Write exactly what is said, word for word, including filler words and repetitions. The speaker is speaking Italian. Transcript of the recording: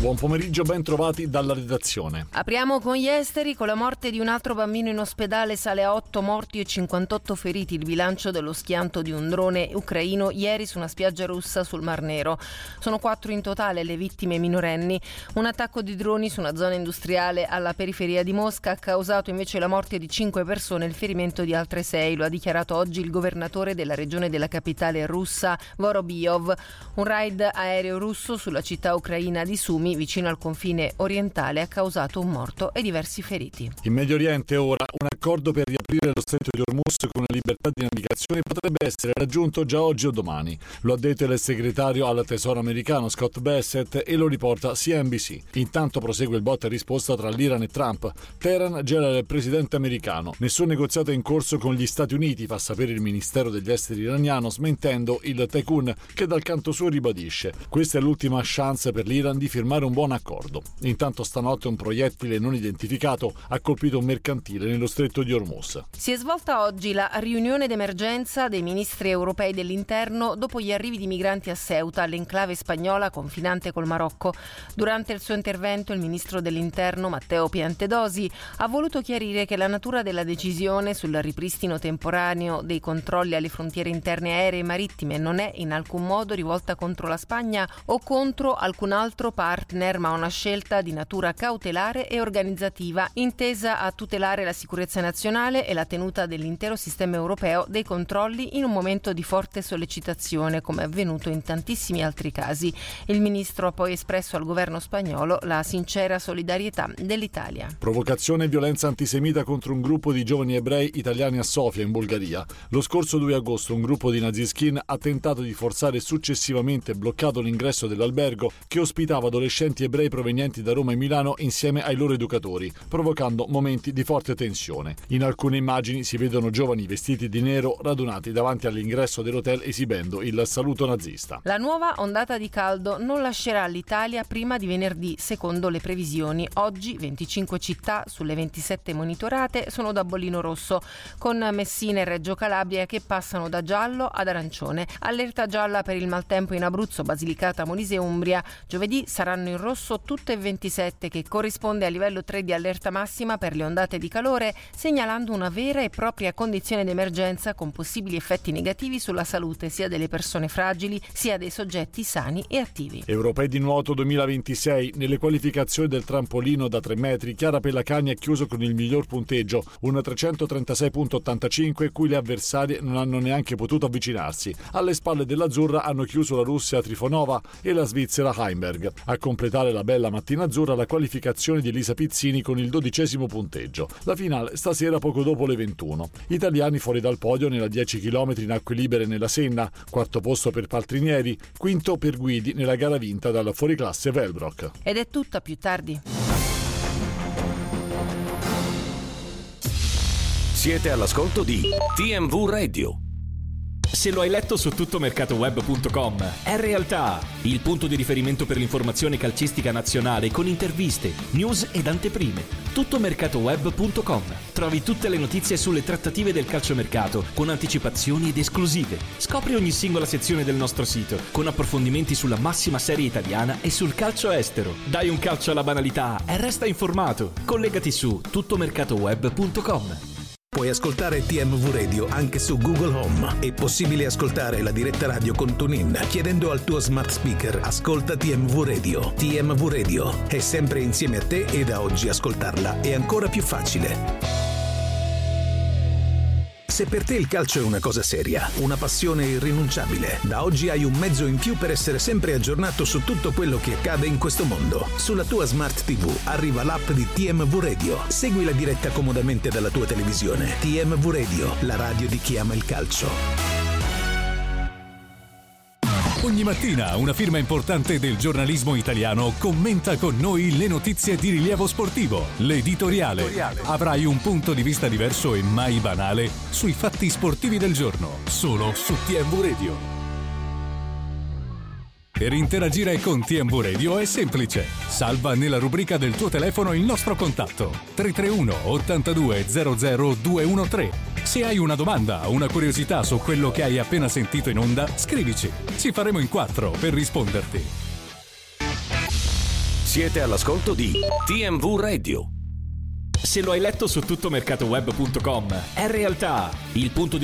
Buon pomeriggio, ben trovati dalla redazione. Apriamo con gli esteri. Con la morte di un altro bambino in ospedale sale a otto morti e cinquantotto feriti il bilancio dello schianto di un drone ucraino ieri su una spiaggia russa sul Mar Nero. Sono quattro in totale le vittime minorenni. Un attacco di droni su una zona industriale alla periferia di Mosca ha causato invece la morte di cinque persone e il ferimento di altre sei. Lo ha dichiarato oggi il governatore della regione della capitale russa, Vorobyov. Un raid aereo russo sulla città ucraina di Sumi, vicino al confine orientale, ha causato un morto e diversi feriti. In Medio Oriente ora un accordo per riaprire lo stretto di Hormuz con una libertà di navigazione potrebbe essere raggiunto già oggi o domani. Lo ha detto il segretario al Tesoro americano Scott Bessent e lo riporta C N B C. Intanto prosegue il botta e risposta tra l'Iran e Trump. Teheran gela il presidente americano. Nessun negoziato è in corso con gli Stati Uniti, fa sapere il Ministero degli Esteri iraniano, smentendo il tycoon che dal canto suo ribadisce: questa è l'ultima chance per l'Iran di firmare un buon accordo. Intanto stanotte un proiettile non identificato ha colpito un mercantile nello stretto di Hormuz. Si è svolta oggi la riunione d'emergenza dei ministri europei dell'interno dopo gli arrivi di migranti a Ceuta, l'enclave spagnola confinante col Marocco. Durante il suo intervento il ministro dell'interno Matteo Piantedosi ha voluto chiarire che la natura della decisione sul ripristino temporaneo dei controlli alle frontiere interne aeree e marittime non è in alcun modo rivolta contro la Spagna o contro alcun altro partner, ma una scelta di natura cautelare e organizzativa intesa a tutelare la sicurezza nazionale e la tenuta dell'intero sistema europeo dei controlli in un momento di forte sollecitazione, come è avvenuto in tantissimi altri casi. Il ministro ha poi espresso al governo spagnolo la sincera solidarietà dell'Italia. Provocazione e violenza antisemita contro un gruppo di giovani ebrei italiani a Sofia, in Bulgaria. Lo scorso due agosto un gruppo di naziskin ha tentato di forzare e successivamente bloccato l'ingresso dell'albergo che ospitava adolescenti ebrei provenienti da Roma e Milano insieme ai loro educatori, provocando momenti di forte tensione. In alcune immagini si vedono giovani vestiti di nero radunati davanti all'ingresso dell'hotel esibendo il saluto nazista. La nuova ondata di caldo non lascerà l'Italia prima di venerdì, secondo le previsioni. Oggi venticinque città sulle ventisette monitorate sono da bollino rosso, con Messina e Reggio Calabria che passano da giallo ad arancione. Allerta gialla per il maltempo in Abruzzo, Basilicata, Molise e Umbria. Giovedì saranno in rosso tutte e ventisette, che corrisponde a livello tre di allerta massima per le ondate di calore, segnalando una vera e propria condizione d'emergenza con possibili effetti negativi sulla salute sia delle persone fragili sia dei soggetti sani e attivi. Europei di nuoto duemilaventisei. Nelle qualificazioni del trampolino da tre metri, Chiara Pellacani ha chiuso con il miglior punteggio, un trecentotrentasei virgola ottantacinque, cui le avversarie non hanno neanche potuto avvicinarsi. Alle spalle dell'azzurra hanno chiuso la Russia Trifonova e la Svizzera Heimberg. A completare la bella mattina azzurra la qualificazione di Elisa Pizzini con il dodicesimo punteggio. La finale stasera poco dopo le ventuno. Italiani fuori dal podio nella dieci chilometri in acque libere nella Senna, quarto posto per Paltrinieri, quinto per Guidi nella gara vinta dal fuoriclasse Velbrock. Ed è tutto, a più tardi. Siete all'ascolto di T M V Radio. Se lo hai letto su tuttomercatoweb punto com, è realtà. Il punto di riferimento per l'informazione calcistica nazionale con interviste, news ed anteprime. tuttomercatoweb punto com. Trovi tutte le notizie sulle trattative del calciomercato con anticipazioni ed esclusive. Scopri ogni singola sezione del nostro sito con approfondimenti sulla massima serie italiana e sul calcio estero. Dai un calcio alla banalità e resta informato. Collegati su tuttomercatoweb punto com. Puoi ascoltare T M V Radio anche su Google Home. È possibile ascoltare la diretta radio con TuneIn chiedendo al tuo smart speaker "Ascolta T M V Radio". T M V Radio è sempre insieme a te e da oggi ascoltarla è ancora più facile. Se per te il calcio è una cosa seria, una passione irrinunciabile, da oggi hai un mezzo in più per essere sempre aggiornato su tutto quello che accade in questo mondo. Sulla tua Smart T V arriva l'app di T M V Radio. Segui la diretta comodamente dalla tua televisione. T M V Radio, la radio di chi ama il calcio. Ogni mattina una firma importante del giornalismo italiano commenta con noi le notizie di rilievo sportivo. L'editoriale. L'editoriale. Avrai un punto di vista diverso e mai banale sui fatti sportivi del giorno, solo su T M V Radio. Per interagire con T M V Radio è semplice. Salva nella rubrica del tuo telefono il nostro contatto tre tre uno ottantadue zero zero due uno tre. Se hai una domanda o una curiosità su quello che hai appena sentito in onda, scrivici. Ci faremo in quattro per risponderti. Siete all'ascolto di T M V Radio. Se lo hai letto su tuttomercatoweb punto com, è realtà. Il punto di